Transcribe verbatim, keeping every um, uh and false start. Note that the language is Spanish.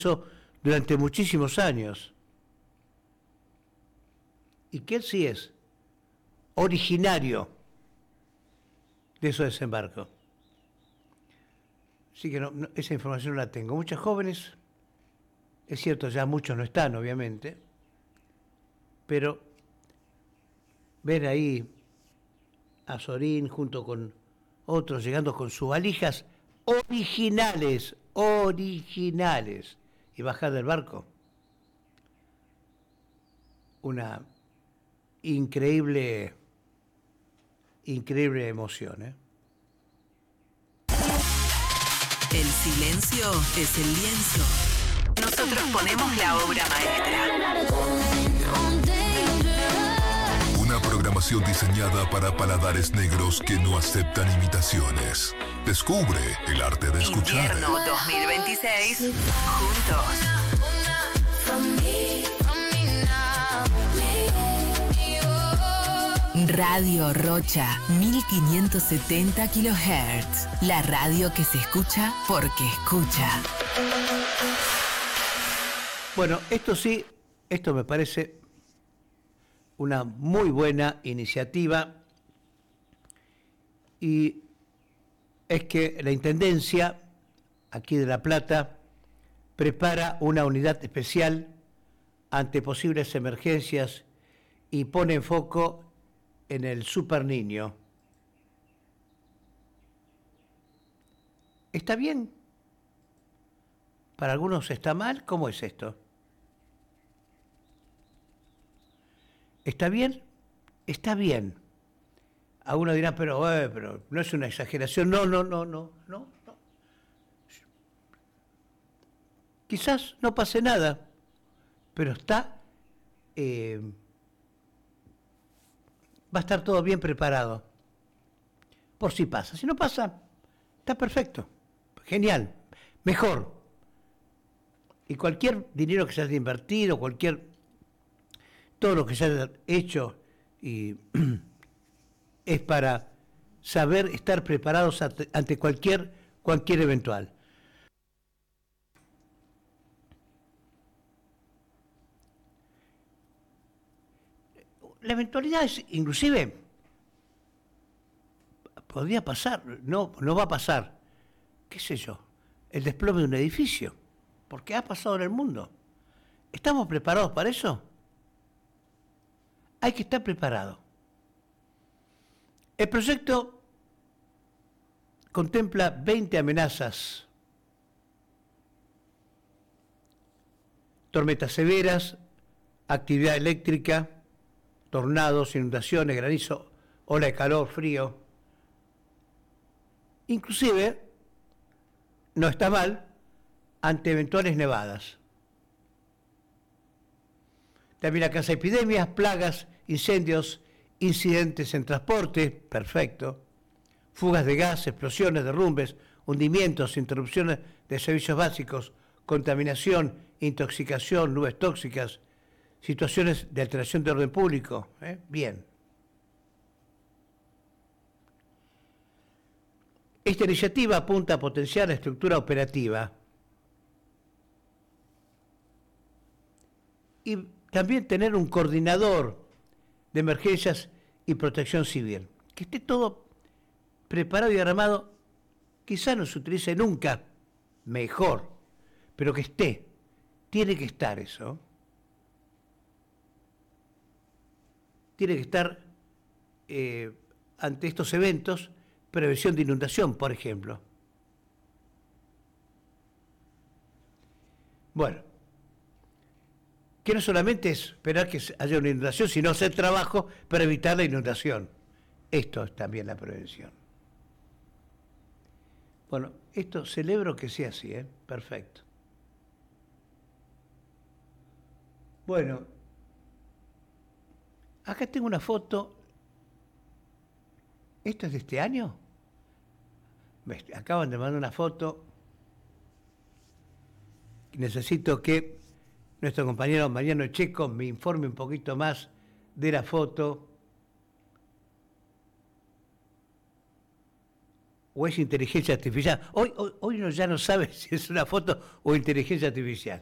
eso durante muchísimos años. Y que él sí es originario de esos desembarcos. Así que no, no, esa información no la tengo. Muchos jóvenes, es cierto, ya muchos no están, obviamente, pero ver ahí a Sorín junto con otros llegando con sus valijas originales, originales, y bajar del barco, una increíble, increíble emoción, ¿eh? El silencio es el lienzo. Nosotros ponemos la obra maestra. Una programación diseñada para paladares negros que no aceptan imitaciones. Descubre el arte de escuchar. Invierno dos mil veintiséis, juntos. Radio Rocha, mil quinientos setenta kilohertz. La radio que se escucha porque escucha. Bueno, esto sí, esto me parece una muy buena iniciativa, y es que la Intendencia aquí de La Plata prepara una unidad especial ante posibles emergencias y pone en foco en el super niño. ¿Está bien? ¿Para algunos está mal? ¿Cómo es esto? ¿Está bien? Está bien. Algunos dirán, pero, eh, pero no es una exageración. No, no, no, no, no, no. Quizás no pase nada, pero está... Eh, va a estar todo bien preparado. Por si pasa. Si no pasa, está perfecto. Genial. Mejor. Y cualquier dinero que se haya invertido, cualquier... todo lo que se haya hecho, y es para saber estar preparados ante cualquier, cualquier eventual. La eventualidad es, inclusive, podría pasar, no, no va a pasar, qué sé yo, el desplome de un edificio, porque ha pasado en el mundo. ¿Estamos preparados para eso? Hay que estar preparado. El proyecto contempla veinte amenazas: tormentas severas, actividad eléctrica, tornados, inundaciones, granizo, ola de calor, frío. Inclusive, no está mal ante eventuales nevadas. También alcanza epidemias, plagas, incendios, incidentes en transporte, perfecto, fugas de gas, explosiones, derrumbes, hundimientos, interrupciones de servicios básicos, contaminación, intoxicación, nubes tóxicas, situaciones de alteración de orden público. ¿eh? Bien. Esta iniciativa apunta a potenciar la estructura operativa y también tener un coordinador de emergencias y protección civil. Que esté todo preparado y armado, quizá no se utilice nunca, mejor, pero que esté, tiene que estar eso. Tiene que estar eh, ante estos eventos, prevención de inundación, por ejemplo. Bueno, que no solamente es esperar que haya una inundación, sino hacer trabajo para evitar la inundación. Esto es también la prevención. Bueno, esto celebro que sea así, ¿eh? Perfecto. Bueno, acá tengo una foto. ¿Esto es de este año? Me acaban de mandar una foto. Necesito que nuestro compañero Mariano Checo me informe un poquito más de la foto. o es inteligencia artificial. Hoy, hoy, hoy uno ya no sabe si es una foto o inteligencia artificial.